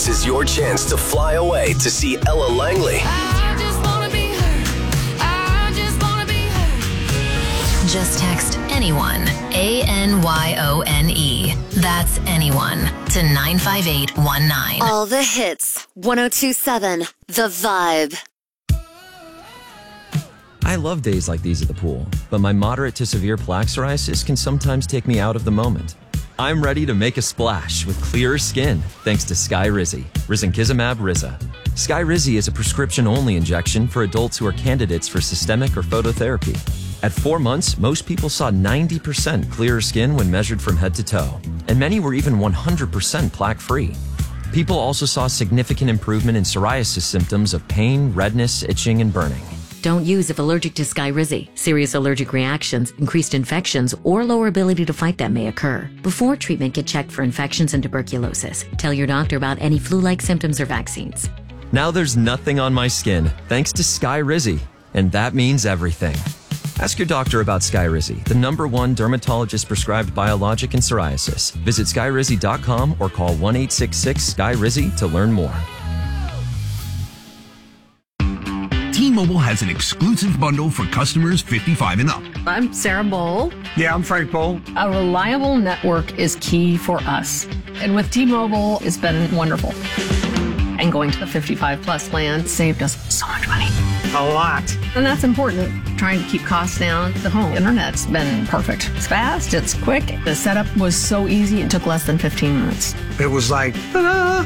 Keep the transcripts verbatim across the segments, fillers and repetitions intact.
This is your chance to fly away to see Ella Langley. I just wanna be heard. I just wanna be heard. Just text anyone, A N Y O N E. That's anyone to nine five eight one nine. All the hits. one oh two point seven The Vibe. I love days like these at the pool, but my moderate to severe plaque psoriasis can sometimes take me out of the moment. I'm ready to make a splash with clearer skin thanks to Skyrizi, Risankizumab Riza. Skyrizi is a prescription-only injection for adults who are candidates for systemic or phototherapy. At four months, most people saw ninety percent clearer skin when measured from head to toe, and many were even one hundred percent plaque-free. People also saw significant improvement in psoriasis symptoms of pain, redness, itching, and burning. Don't use if allergic to Skyrizi. Serious allergic reactions, increased infections, or lower ability to fight them may occur. Before treatment, get checked for infections and tuberculosis. Tell your doctor about any flu-like symptoms or vaccines. Now there's nothing on my skin thanks to Skyrizi, and that means everything. Ask your doctor about Skyrizi, the number one dermatologist-prescribed biologic in psoriasis. Visit skyrizi dot com or call one eight six six Sky Rizi to learn more. T-Mobile has an exclusive bundle for customers fifty-five and up. I'm Sarah Bowl. Yeah, I'm Frank Bowl. A reliable network is key for us. And with T-Mobile, it's been wonderful. And going to the fifty-five plus plan saved us so much money. A lot. And that's important. Trying to keep costs down. The home internet's been perfect. It's fast, it's quick. The setup was so easy, it took less than fifteen minutes. It was like, ta-da!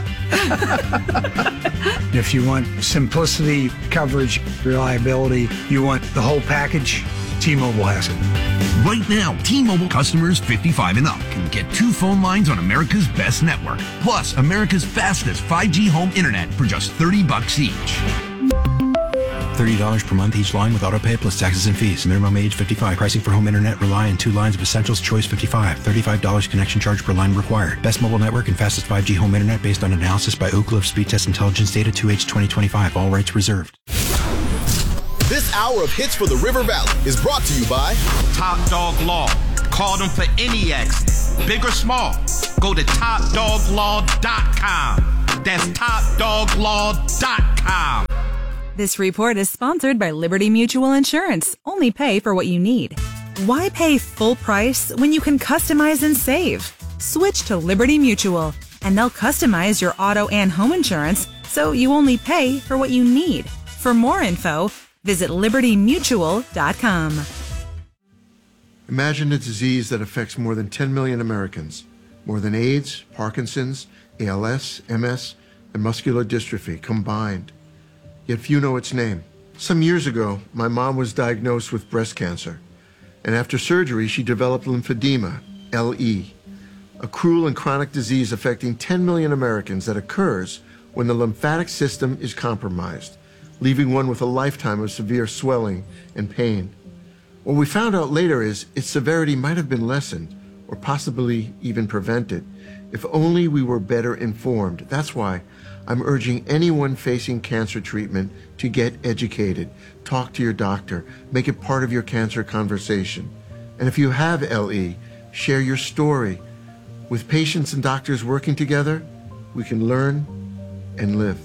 If you want simplicity, coverage, reliability, you want the whole package, T-Mobile has it. Right now, T-Mobile customers fifty-five and up can get two phone lines on America's best network, plus America's fastest five G home internet for just thirty bucks each. thirty dollars per month each line with autopay plus taxes and fees. Minimum age fifty-five. Pricing for home internet rely on two lines of Essentials Choice fifty-five. thirty-five dollars connection charge per line required. Best mobile network and fastest five G home internet based on analysis by Ookla of Speed Test Intelligence data two H twenty twenty-five. All rights reserved. This hour of Hits for the River Valley is brought to you by Top Dog Law. Call them for any accident, big or small. Go to top dog law dot com. That's top dog law dot com. This report is sponsored by Liberty Mutual Insurance. Only pay for what you need. Why pay full price when you can customize and save? Switch to Liberty Mutual, and they'll customize your auto and home insurance so you only pay for what you need. For more info, visit liberty mutual dot com. Imagine a disease that affects more than ten million Americans. More than AIDS, Parkinson's, A L S, M S, and muscular dystrophy combined. Yet few know its name. Some years ago, my mom was diagnosed with breast cancer, and after surgery, she developed lymphedema, L E, a cruel and chronic disease affecting ten million Americans that occurs when the lymphatic system is compromised, leaving one with a lifetime of severe swelling and pain. What we found out later is its severity might have been lessened, or possibly even prevented, if only we were better informed. That's why I'm urging anyone facing cancer treatment to get educated. Talk to your doctor. Make it part of your cancer conversation. And if you have L E, share your story. With patients and doctors working together, we can learn and live.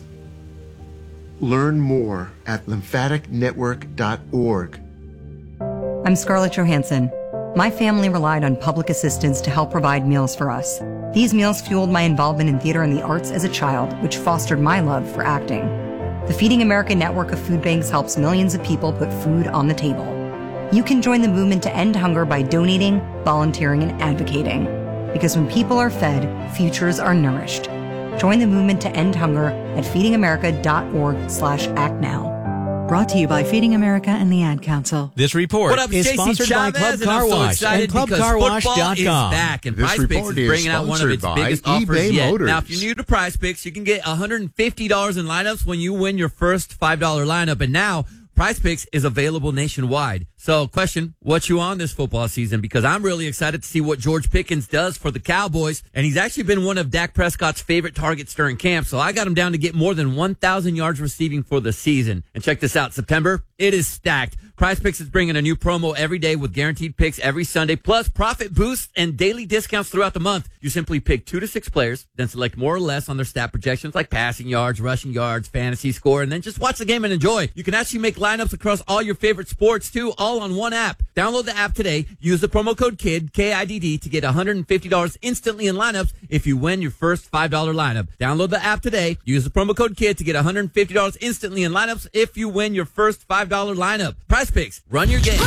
Learn more at lymphatic network dot org. I'm Scarlett Johansson. My family relied on public assistance to help provide meals for us. These meals fueled my involvement in theater and the arts as a child, which fostered my love for acting. The Feeding America network of food banks helps millions of people put food on the table. You can join the movement to end hunger by donating, volunteering, and advocating. Because when people are fed, futures are nourished. Join the movement to end hunger at feeding america dot org slash act now. Brought to you by Feeding America and the Ad Council. This report up, is J C sponsored Chavez, by Club Car and Wash so and club car wash dot com. Is back, and this Prize Picks is bringing out one of its biggest offers eBay yet. Motors. Now, if you're new to Prize Picks, you can get one hundred fifty dollars in lineups when you win your first five dollar lineup. And now, Prize Picks is available nationwide. So, question, what you on this football season? Because I'm really excited to see what George Pickens does for the Cowboys. And he's actually been one of Dak Prescott's favorite targets during camp. So I got him down to get more than one thousand yards receiving for the season. And check this out. September it is stacked. PrizePicks is bringing a new promo every day with guaranteed picks every Sunday, plus profit boosts and daily discounts throughout the month. You simply pick two to six players, then select more or less on their stat projections like passing yards, rushing yards, fantasy score, and then just watch the game and enjoy. You can actually make lineups across all your favorite sports, too, all on one app. Download the app today. Use the promo code KID, K I D D, to get one hundred fifty dollars instantly in lineups if you win your first five dollar lineup. Download the app today. Use the promo code KID to get one hundred fifty dollars instantly in lineups if you win your first five dollar lineup. PrizePicks, run your game.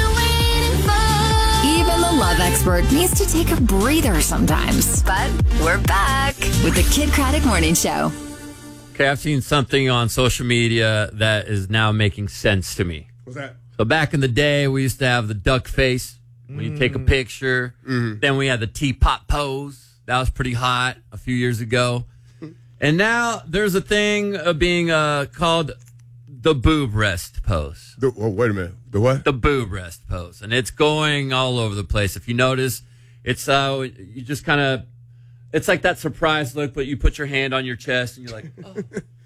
Even the love expert needs to take a breather sometimes. But we're back with the Kid Craddock Morning Show. Okay, I've seen something on social media that is now making sense to me. What's that? So back in the day, we used to have the duck face when you take a picture. Mm-hmm. Then we had the teapot pose. That was pretty hot a few years ago. And now there's a thing uh, being uh, called the boob rest pose. The, oh, wait a minute. The what? The boob rest pose. And it's going all over the place. If you notice, it's uh, you just kind of, it's like that surprise look, but you put your hand on your chest and you're like, oh.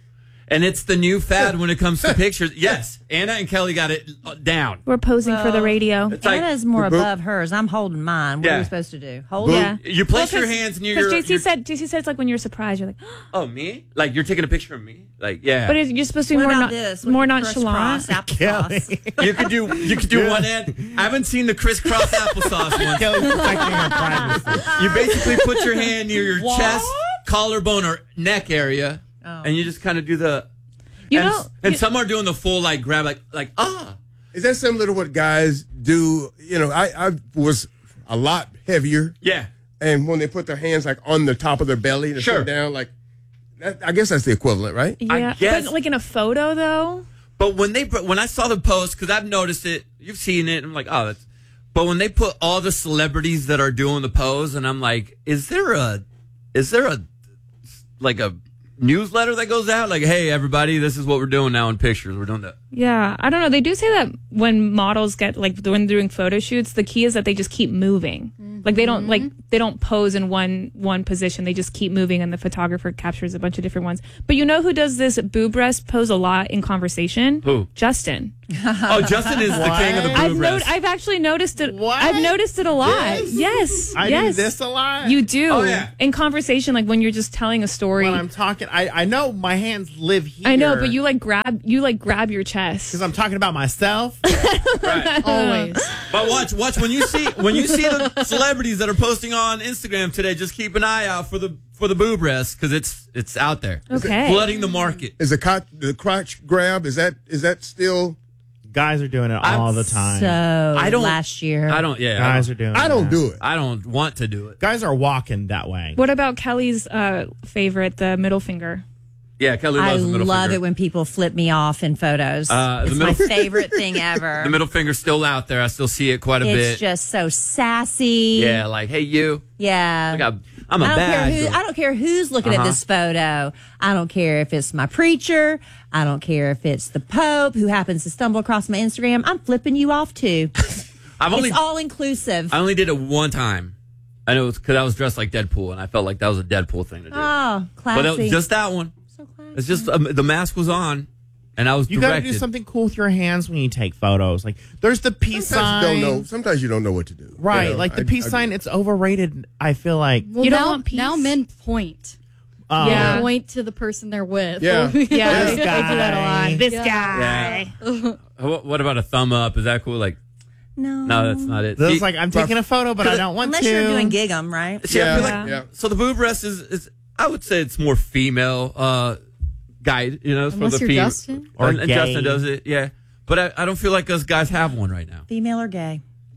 And it's the new fad when it comes to pictures. Yes, Anna and Kelly got it down. We're posing well, for the radio. It's Anna's like, more above hers. I'm holding mine. What yeah. are we supposed to do? Hold Boop. yeah. You place well, your hands near your... your... Because J C said, J C said it's like when you're surprised. You're like, oh, me? Like you're taking a picture of me? Like, yeah. But you're supposed to be what more, about not, this? more nonchalant. Applesauce. You could do you could do Yeah. one end. I haven't seen the crisscross applesauce one. Kelly's protecting her privacy. You basically put your hand near your What? chest, collarbone, or neck area, Oh. and you just kind of do the... You and, know, and you, some are doing the full like grab, like like ah. Is that similar to what guys do? You know, I, I was a lot heavier. Yeah. And when they put their hands like on the top of their belly and Sure. sit down, like, that, I guess that's the equivalent, right? yeah, guess. but like in a photo though. But when they when I saw the post, because I've noticed it, you've seen it, I'm like, oh, that's. But when they put all the celebrities that are doing the pose, and I'm like, is there a, is there a, like a newsletter that goes out like, hey everybody, this is what we're doing now in pictures, we're doing that. Yeah, I don't know. They do say that when models get like when they're doing photo shoots, the key is that they just keep moving. Mm-hmm. Like they don't like they don't pose in one one position. They just keep moving, and the photographer captures a bunch of different ones. But you know who does this boob rest pose a lot in conversation? Who? Justin. Oh, Justin is the king of the boob I've rest. no, I've actually noticed it. What? I've noticed it a lot. Yes? Yes, I yes. do this a lot. You do. Oh, yeah. In conversation, like when you're just telling a story. When I'm talking, I, I know my hands live here. I know, but you like grab you like grab your chest. Because I'm talking about myself. Right. Always. But watch, watch when you see when you see the celebrities that are posting on Instagram today. Just keep an eye out for the for the boob rest because it's it's out there. Okay. Flooding the market. Is the crotch, the crotch grab, is that is that still? Guys are doing it I'm all the time. So I don't- last year. I don't. Yeah, Guys I are doing I don't that. do it. I don't want to do it. Guys are walking that way. What about Kelly's uh, favorite, the middle finger? Yeah, Kelly I loves the middle love finger. it when people flip me off in photos. Uh, the it's my middle- favorite thing ever. The middle finger's still out there. I still see it quite a it's bit. just so sassy. Yeah, like, hey, you. Yeah. Like, I'm, I'm a I don't bad care who, girl. I don't care who's looking Uh-huh. at this photo. I don't care if it's my preacher. I don't care if it's the Pope who happens to stumble across my Instagram. I'm flipping you off too. I've only, it's all inclusive. I only did it one time. I know it's because I was dressed like Deadpool, and I felt like that was a Deadpool thing to do. Oh, classy. But that was just that one. So classy. It's just um, the mask was on, and I was You got to directed. do something cool with your hands when you take photos. Like, there's the peace Sometimes sign. you don't know. Sometimes you don't know what to do. Right. You know, like the I- peace I- sign, it's overrated, I feel like. Well, You don't now, want peace? now men point. Oh. Yeah. They point to the person they're with. Yeah. Yeah, This they do that a guy. lot. This Yeah. guy. What, what about a thumb up? Is that cool? Like, no. no, that's not it. That's See- like, I'm taking a photo, but I don't want Unless to. you're doing gig 'em, right? See, I Yeah, feel Yeah. like yeah. so the boob rest is, is I would say it's more female uh guide, you know, it's Unless for the you're fem- Justin? Or and, and gay. Justin does it, yeah. But I, I don't feel like us guys have one right now. Female or gay?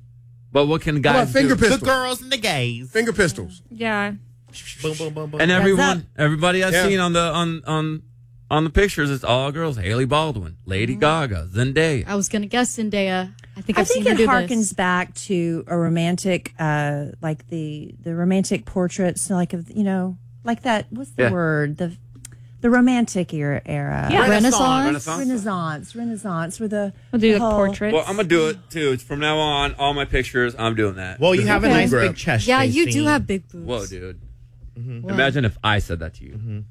But what can How guys about finger do? pistols? The girls and the gays. Finger pistols. Yeah. Boom, boom, boom, boom. And That's everyone, up. everybody I've Yeah. seen on the on on on the pictures, it's all girls. Haley Baldwin, Lady Mm-hmm. Gaga, Zendaya. I was going to guess Zendaya. I think I I've think seen her it do harkens this. back to a romantic, uh, like the the romantic portraits, like of you know, like that. What's the Yeah. word? The the romantic era. era. Yeah. Renaissance. Renaissance. Renaissance, Renaissance, where the We'll do the like whole- portraits. Well, I'm gonna do it too. It's from now on. All my pictures, I'm doing that. Well, you have a Okay. nice Grab. big chest. Yeah, you J C. do have big boobs. Whoa, dude. Mm-hmm. Imagine if I said that to you.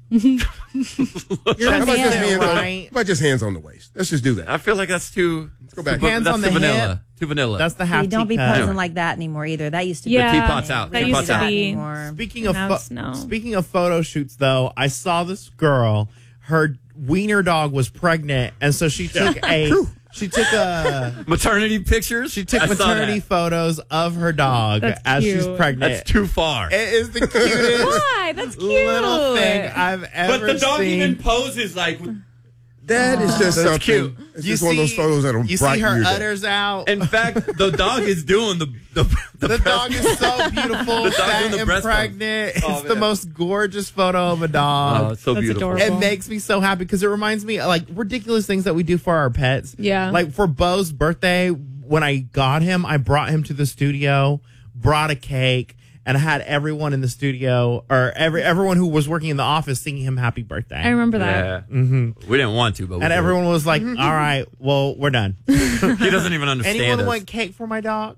Mm-hmm. You're how, about man, just hands on, right? how about just hands on the waist? Let's just do that. I feel like that's too. Let's go back. Hands that's on too the vanilla. hip. Too vanilla. That's the half You don't be teacup. posing like that anymore either. That used to be Yeah, The teapot's out. that Teapot's used to out. be. anymore. Speaking of Now pho- it's no. speaking of photo shoots, though, I saw this girl. Her wiener dog was pregnant, and so she took a she took a maternity pictures. She took I saw maternity that. photos of her dog That's as cute. she's pregnant. That's too far. It is the cutest Why? That's cute. little thing I've ever But the dog seen. even poses like. That is just That's something. cute. It's You just one of those see- photos that'll You see brighten her your day. udders out. In fact, the dog is doing the the, the, The breast- dog is so beautiful, The dog's fat doing the and breast pump. pregnant. Oh, It's the man. most gorgeous photo of a dog. Oh, it's so That's beautiful. adorable. It makes me so happy because it reminds me of, like ridiculous things that we do for our pets. Yeah. Like for Bo's birthday, when I got him, I brought him to the studio, brought a cake, and I had everyone in the studio or every everyone who was working in the office singing him happy birthday. I remember that. Yeah. hmm We didn't want to, but we And did. everyone was like, "All right, well, we're done." He doesn't even understand Anyone us. want cake for my dog?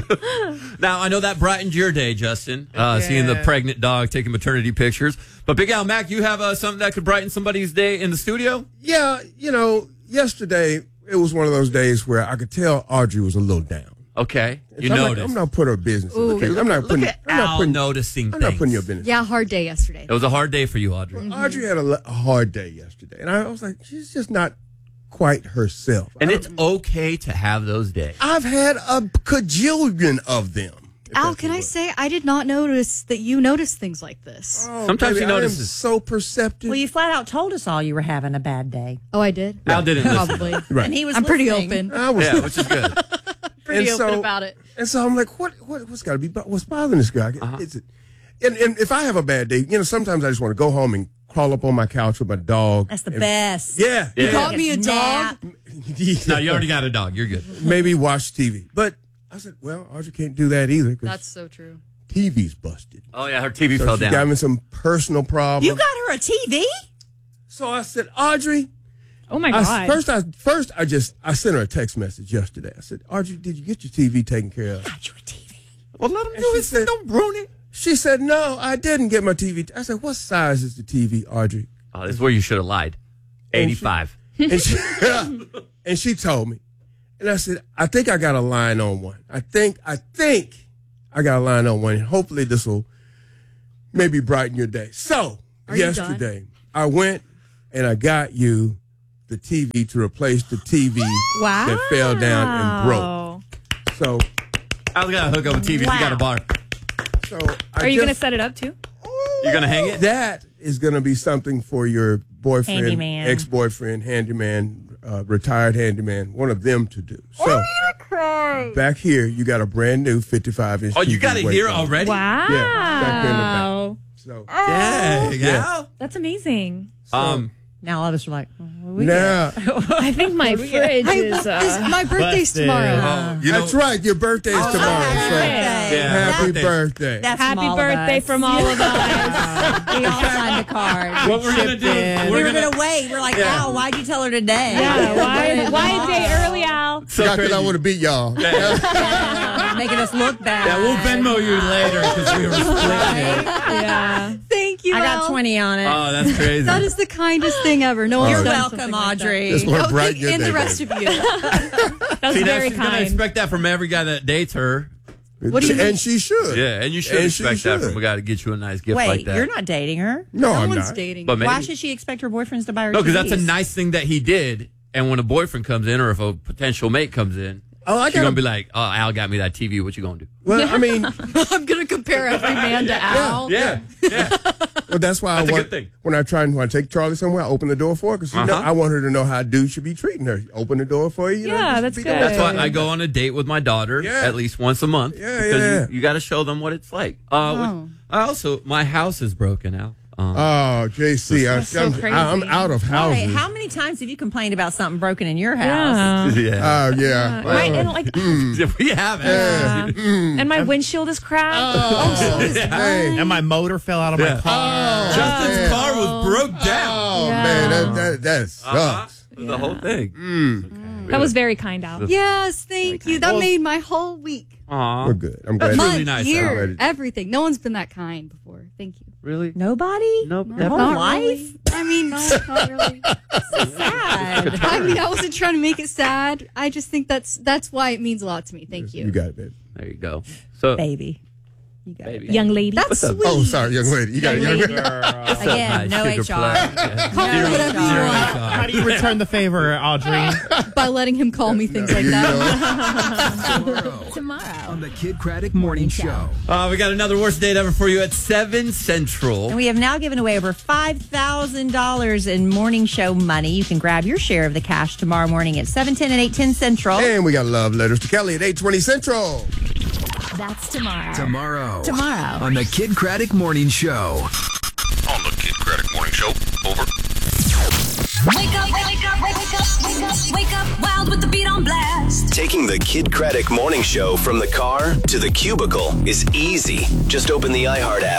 Now, I know that brightened your day, Justin, uh, seeing the Yeah. pregnant dog taking maternity pictures. But Big Al Mac, you have uh, something that could brighten somebody's day in the studio? Yeah, you know, yesterday it was one of those days where I could tell Audrey was a little down. Okay. You So I'm not- noticed. I'm not putting her business. in Ooh. the case. I'm not Look putting. at I'm not Al putting, noticing I'm things. not putting your business. Yeah, hard day yesterday. It was a hard day for you, Audrey. Audrey had a, le- a hard day yesterday, and I was like, she's just not quite herself. And I it's okay to have those days. I've had a cajillion of them. Al, can I say I did not notice that you noticed things like this? Oh, Sometimes baby, she I am notices. so perceptive. Well, you flat out told us all you were having a bad day. Oh, I did. Al didn't listen. Probably. Right. And he was I'm pretty listening. open. I was, Yeah, which is good. Pretty and open so- about it. and so I'm like, what? what what's got to be? bo- What's bothering this guy? Uh-huh. Is it? And, and if I have a bad day, you know, sometimes I just want to go home and crawl up on my couch with my dog. That's the and- best. Yeah, Yeah. yeah. Caught me a Nap. dog. No, you already got a dog. You're good. Maybe watch T V. But I said, well, Audrey can't do that either because That's so true. T V's busted. Oh, yeah, her T V So fell she down. got me some personal problems. You got her a T V? So I said, Audrey. Oh my I, god. first, I first I just I sent her a text message yesterday. I said, Audrey, did you get your T V taken care of? Got you a T V. Well, let him And do she it. said- Don't ruin it. She said, no, I didn't get my T V. I said, what size is the T V, Audrey? Oh, this is where you should have lied. eighty-five. And she, and she told me. And I said, I think I got a line on one. I think, I think I got a line on one. And hopefully this will maybe brighten your day. So, Are you yesterday, I went and I got you the T V to replace the T V wow. that fell down and broke. So, I was going to hook up a T V. Wow. You got a bar. so Are I you going to just- set it up too? You're going to hang it? That is going to be something for your boyfriend, Handyman. ex-boyfriend, handyman, uh, retired handyman, one of them to do. So back here, you got a brand new fifty-five inch. Oh, you got it here already? Wow. Yeah, back there in the back. So Dang, Yeah. Al. That's amazing. Um, Now all of us are like, oh, what we now, I think my fridge Hey, is. this- Uh, my birthday's busted. tomorrow. oh, you know, that's right. Your birthday's tomorrow. So birthday. Yeah, happy birthday. birthday. That's happy from all of birthday us. from all of us. We all signed a card. what we're going to do is we we're were going going to wait. We're like, Yeah. Al, why'd you tell her today? Yeah, why, why a day early, Al? So Not because crazy. I want to beat y'all. Yeah, making us look bad. Yeah, we'll Venmo you later because we were splitting it. Yeah. Thank you. I got Al. twenty on it. Oh, that's crazy. That is the kindest thing ever. No one's You're done welcome, something like that. Audrey. Just want to Oh, brighten thank- your and day. the rest baby. of you. That's See, now very she's going to kind. expect that from every guy that dates her. What do you mean? And she should. Yeah, and you should And she expect that should. from a guy to get you a nice gift Wait, like that. you're not dating her? No, No I'm one's not. dating. But maybe, Why should she expect her boyfriends to buy her no, because that's a T Vs? nice thing that he did. And when a boyfriend comes in, or if a potential mate comes in, Oh, I she's gotta- gonna be like, "Oh, Al got me that T V. What you gonna do?" Well, I mean, I'm gonna compare every man to Al. Yeah, yeah. well, that's why That's a I want good thing. when I try and when I take Charlie somewhere, I open the door for her because Uh-huh. I want her to know how a dude should be treating her. Open the door for you. you know, Yeah, just that's be good. the- That's why I go on a date with my daughter Yeah. at least once a month. Yeah, because yeah. you, you got to show them what it's like. Uh, Oh. I also, my house is broken out. Um, Oh, J C, I, That's so I'm, crazy. I'm out of houses. Wait, how many times have you complained about something broken in your house? Yeah. yeah, Oh, yeah. Right, Oh. and like, we have it. yeah. and my windshield is cracked. Oh, so is mine. And my motor fell out of Yeah. my car. Oh, Justin's man. car was broke down. Oh, Yeah. man, that, that, that Uh-huh. sucks. The whole thing. Mm. That was very kind, Al. Yes, thank you. That Well- made my whole week. Aw. We're good. I'm glad. Month, really nice. year, Alrighty. everything. No one's been that kind before. Thank you. Really? Nobody? Nope. Your Never. whole Not life? really. I mean, no, not really. So sad. I mean, I wasn't trying to make it sad. I just think that's that's why it means a lot to me. Thank you. You got it, babe. There you go. So, Baby. You got Baby. it. Young lady. That's What's up? sweet. Oh, sorry, young lady. You got it, young lady. What's up, Again, my no sugar H R. plum? Call me whatever you Zero want H R. How do you return the favor, Audrey? by letting him call me things like that. Tomorrow. Tomorrow. On the Kid Craddock Morning Show. Uh, we got another worst date ever for you at seven Central. And we have now given away over five thousand dollars in morning show money. You can grab your share of the cash tomorrow morning at seven ten and eight ten Central. And we got love letters to Kelly at eight twenty Central. That's tomorrow. Tomorrow. Tomorrow. On the Kid Craddock Morning Show. On the Kid Craddock Morning Show. Over. Wake up, wake up, wake up, wake up, wake up, wild with the beat on blast. Taking the Kid Craddock Morning Show from the car to the cubicle is easy. Just open the iHeart app